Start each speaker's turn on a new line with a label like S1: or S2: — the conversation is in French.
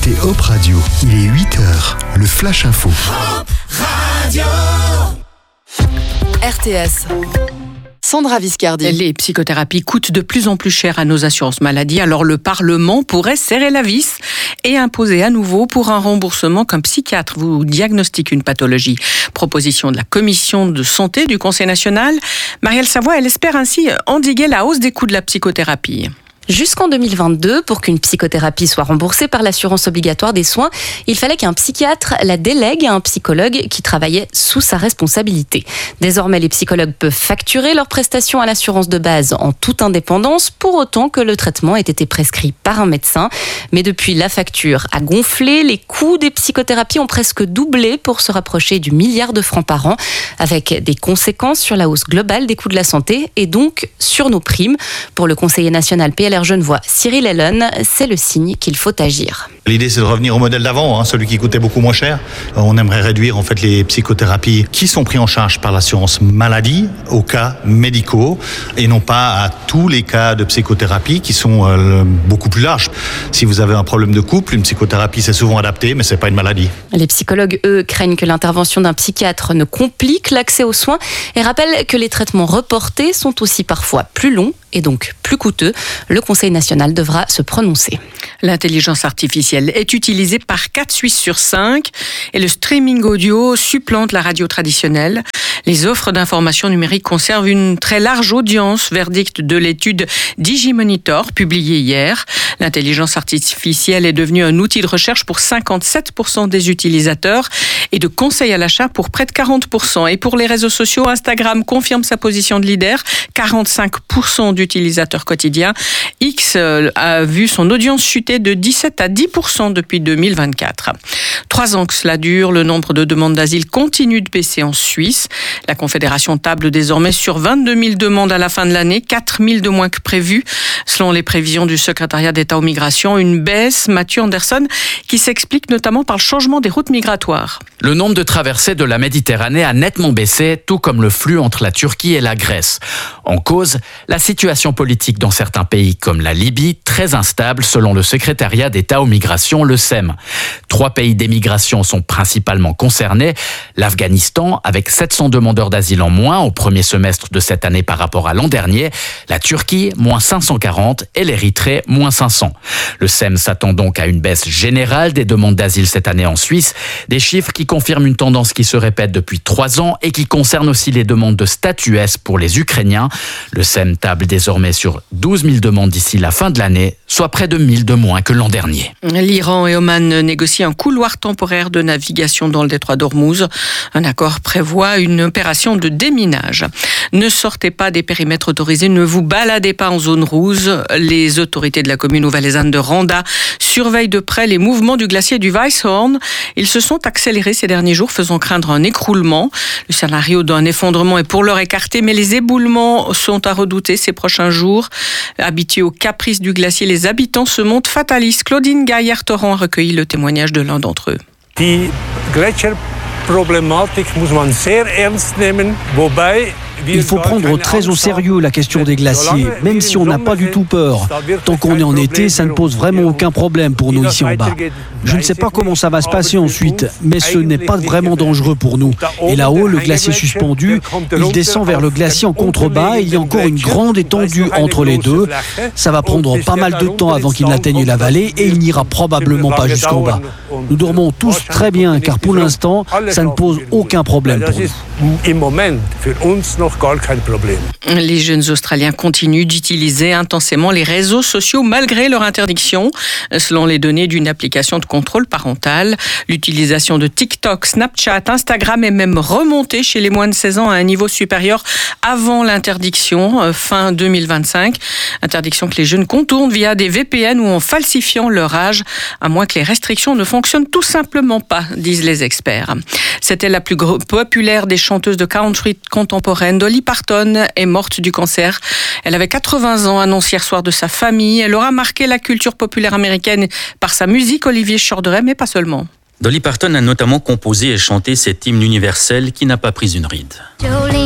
S1: écoutez Hop Radio. Il est 8h, le Flash Info.
S2: Hop Radio.
S3: RTS. Sandra Viscardi.
S4: Les psychothérapies coûtent de plus en plus cher à nos assurances maladie, alors le Parlement pourrait serrer la vis et imposer à nouveau pour un remboursement qu'un psychiatre vous diagnostique une pathologie. Proposition de la Commission de santé du Conseil national. Marielle Savoie, elle espère ainsi endiguer la hausse des coûts de la psychothérapie.
S5: Jusqu'en 2022, pour qu'une psychothérapie soit remboursée par l'assurance obligatoire des soins, il fallait qu'un psychiatre la délègue à un psychologue qui travaillait sous sa responsabilité. Désormais, les psychologues peuvent facturer leurs prestations à l'assurance de base en toute indépendance, pour autant que le traitement ait été prescrit par un médecin. Mais depuis, la facture a gonflé, les coûts des psychothérapies ont presque doublé pour se rapprocher du 1 milliard de francs par an, avec des conséquences sur la hausse globale des coûts de la santé et donc sur nos primes. Pour le conseiller national PLR Genevois, Cyril Ellen, c'est le signe qu'il faut agir.
S6: L'idée, c'est de revenir au modèle d'avant, celui qui coûtait beaucoup moins cher. On aimerait réduire en fait les psychothérapies qui sont prises en charge par l'assurance maladie aux cas médicaux et non pas à tous les cas de psychothérapie qui sont beaucoup plus larges. Si vous avez un problème de couple, une psychothérapie c'est souvent adapté, mais c'est pas une maladie.
S5: Les psychologues, eux, craignent que l'intervention d'un psychiatre ne complique l'accès aux soins et rappellent que les traitements reportés sont aussi parfois plus longs et donc plus coûteux. Le Conseil national devra se prononcer.
S4: L'intelligence artificielle est utilisée par 4 Suisses sur 5 et le streaming audio supplante la radio traditionnelle. Les offres d'information numérique conservent une très large audience, verdict de l'étude Digimonitor publiée hier. L'intelligence artificielle est devenue un outil de recherche pour 57% des utilisateurs et de conseil à l'achat pour près de 40%. Et pour les réseaux sociaux, Instagram confirme sa position de leader, 45% d'utilisateurs quotidiens. X a vu son audience chuter de 17 à 10% depuis 2024. 3 ans que cela dure, le nombre de demandes d'asile continue de baisser en Suisse. La Confédération table désormais sur 22 000 demandes à la fin de l'année, 4 000 de moins que prévu. Selon les prévisions du secrétariat d'État aux migrations, une baisse, Mathieu Anderson, qui s'explique notamment par le changement des routes migratoires.
S7: Le nombre de traversées de la Méditerranée a nettement baissé, tout comme le flux entre la Turquie et la Grèce. En cause, la situation politique dans certains pays comme la Libye, très instable selon le secrétariat d'État aux migrations, le SEM. 3 pays d'émigration sont principalement concernés. L'Afghanistan, avec 700 demandeurs d'asile en moins au premier semestre de cette année par rapport à l'an dernier. La Turquie, moins 540 et l'Érythrée, moins 500. Le SEM s'attend donc à une baisse générale des demandes d'asile cette année en Suisse. Des chiffres qui confirment une tendance qui se répète depuis 3 ans et qui concerne aussi les demandes de statut S pour les Ukrainiens. Le SEM table désormais sur 12 000 demandes d'ici la fin de l'année, soit près de 1 000 de moins que l'an dernier.
S4: L'Iran et Oman négocient un couloir temporaire de navigation dans le détroit d'Ormuz. Un accord prévoit une opération de déminage. Ne sortez pas des périmètres autorisés, ne vous baladez pas en zone rouge. Les autorités de la commune valaisanne de Randa surveillent de près les mouvements du glacier du Weisshorn. Ils se sont accélérés ces derniers jours, faisant craindre un écroulement. Le scénario d'un effondrement est pour l'heure écarté, mais les éboulements sont à redouter ces prochains jours. Habitués aux caprices du glacier, les habitants se montrent fatalistes. Claudine Gaillard-Torrent a recueilli le témoignage de l'un d'entre eux.
S8: Die Gletscherproblematik muss man sehr ernst nehmen, wobei
S9: il faut prendre très au sérieux la question des glaciers, même si on n'a pas du tout peur. Tant qu'on est en été, ça ne pose vraiment aucun problème pour nous ici en bas. Je ne sais pas comment ça va se passer ensuite, mais ce n'est pas vraiment dangereux pour nous. Et là-haut, le glacier suspendu, il descend vers le glacier en contrebas et il y a encore une grande étendue entre les deux. Ça va prendre pas mal de temps avant qu'il n'atteigne la vallée et il n'ira probablement pas jusqu'en bas. Nous dormons tous très bien car pour l'instant, ça ne pose aucun problème pour nous.
S4: Les jeunes Australiens continuent d'utiliser intensément les réseaux sociaux malgré leur interdiction. Selon les données d'une application de contrôle parental, l'utilisation de TikTok, Snapchat, Instagram est même remontée chez les moins de 16 ans à un niveau supérieur avant l'interdiction fin 2025. Interdiction que les jeunes contournent via des VPN ou en falsifiant leur âge, à moins que les restrictions ne fonctionnent tout simplement pas, disent les experts. C'était la plus populaire des chanteuses de country contemporaine. Dolly Parton est morte du cancer. Elle avait 80 ans, annonce hier soir de sa famille. Elle aura marqué la culture populaire américaine par sa musique, Olivier Chorderet, mais pas seulement.
S10: Dolly Parton a notamment composé et chanté cet hymne universel qui n'a pas pris une ride.